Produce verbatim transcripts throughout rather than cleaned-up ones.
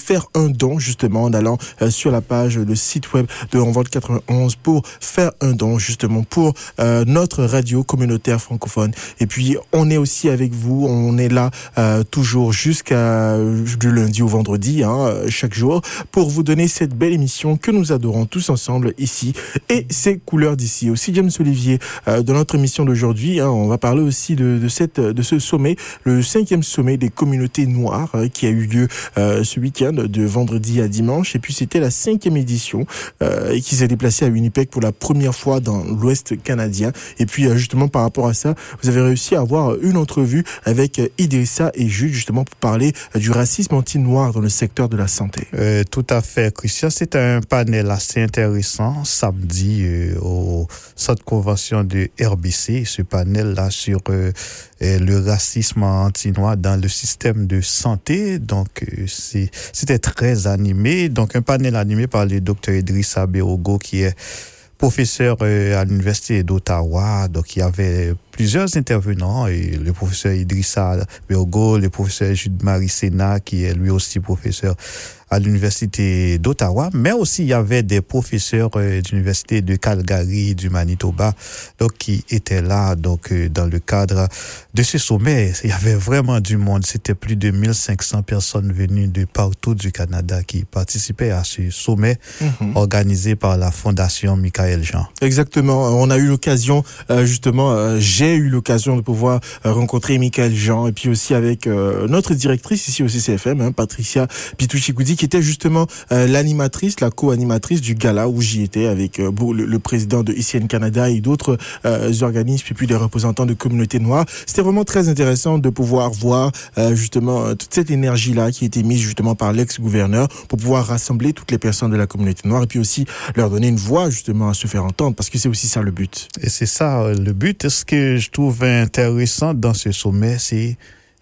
faire un don justement en allant euh, sur la page, le site web de Envol quatre-vingt-onze pour faire un don justement pour euh, notre radio communautaire francophone. Et puis on est aussi avec vous, on est là euh, toujours jusqu'à du lundi au vendredi, hein, chaque jour, pour vous donner cette belle émission que nous adorons tous ensemble ici et ces couleurs d'ici. Aussi James Olivier, euh, dans notre émission d'aujourd'hui, hein, on va parler aussi de, de cette de ce sommet, le cinquième sommet des communautés noires euh, qui a eu lieu euh, ce week-end de vendredi à dimanche. Et puis c'était la cinquième édition euh, et qui s'est déplacée à Winnipeg pour la première fois dans l'Ouest canadien. Et puis euh, justement par rapport à ça, vous avez réussi à avoir une entrevue avec euh, Idrissa et Jude justement pour parler euh, du racisme anti-noir dans le secteur de la santé. Euh, tout à fait, Christian. C'est un panel assez intéressant samedi euh, au centre convention de R B C. Ce panel-là sur euh, le racisme anti-noir dans le système de santé. Donc, euh, c'est, c'était très animé. Donc, un panel animé par le docteur Idrissa Beogo, qui est professeur euh, à l'Université d'Ottawa. Donc, il y avait plusieurs intervenants, et le professeur Idrissa Beogo, le professeur Jude-Marie Sénat, qui est lui aussi professeur à l'Université d'Ottawa, mais aussi il y avait des professeurs euh, de l'Université de Calgary, du Manitoba, donc qui étaient là donc euh, dans le cadre de ce sommet. Il y avait vraiment du monde, c'était plus de mille cinq cents personnes venues de partout du Canada qui participaient à ce sommet mm-hmm. organisé par la Fondation Michael Jean. Exactement, on a eu l'occasion euh, justement, euh, j'ai eu l'occasion de pouvoir euh, rencontrer Michael Jean et puis aussi avec euh, notre directrice ici au C C F M, hein, Patricia Pitouchikoudi, qui était justement euh, l'animatrice, la co-animatrice du gala où j'y étais avec euh, le, le président de I C N Canada et d'autres euh, organismes et puis des représentants de communautés noires. C'était vraiment très intéressant de pouvoir voir euh, justement euh, toute cette énergie-là qui a été mise justement par l'ex-gouverneur pour pouvoir rassembler toutes les personnes de la communauté noire et puis aussi leur donner une voix justement à se faire entendre, parce que c'est aussi ça le but. Et c'est ça le but. Ce que je trouve intéressant dans ce sommet, c'est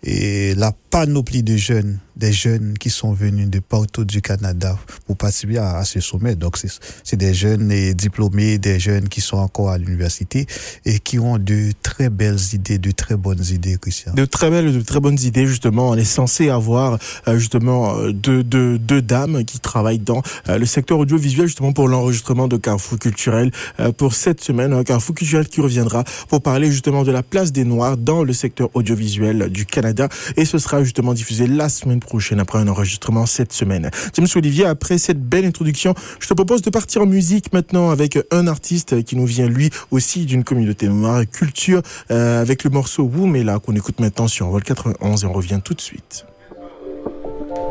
et la panoplie de jeunes, des jeunes qui sont venus de partout du Canada pour participer à, à ce sommet. Donc, c'est, c'est des jeunes et diplômés, des jeunes qui sont encore à l'université et qui ont de très belles idées, de très bonnes idées, Christian. De très belles, de très bonnes idées, justement. On est censé avoir, euh, justement, deux, deux, deux dames qui travaillent dans euh, le secteur audiovisuel, justement, pour l'enregistrement de Carrefour culturel euh, pour cette semaine. Un Carrefour culturel qui reviendra pour parler, justement, de la place des Noirs dans le secteur audiovisuel du Canada. Et ce sera justement diffusé la semaine prochaine après un enregistrement cette semaine. James Olivier, après cette belle introduction, je te propose de partir en musique maintenant avec un artiste qui nous vient lui aussi d'une communauté noire, culture, euh, avec le morceau Woumela qu'on écoute maintenant sur Envol quatre-vingt-onze et on revient tout de suite.